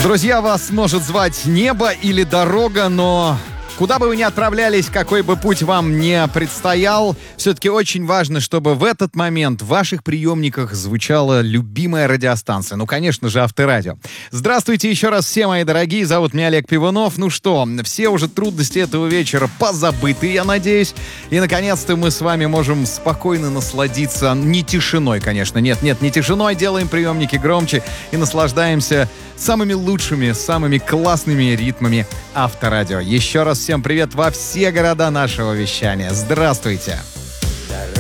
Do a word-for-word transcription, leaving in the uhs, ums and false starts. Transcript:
Друзья, вас может звать небо или дорога, но куда бы вы ни отправлялись, какой бы путь вам не предстоял, все-таки очень важно, чтобы в этот момент в ваших приемниках звучала любимая радиостанция. Ну, конечно же, Авторадио. Здравствуйте еще раз, все мои дорогие. Зовут меня Олег Пивунов. Ну что, все уже трудности этого вечера позабыты, я надеюсь. И, наконец-то, мы с вами можем спокойно насладиться не тишиной, конечно. Нет, нет, не тишиной. Делаем приемники громче и наслаждаемся самыми лучшими, самыми классными ритмами Авторадио. Еще раз всем привет во все города нашего вещания. Здравствуйте!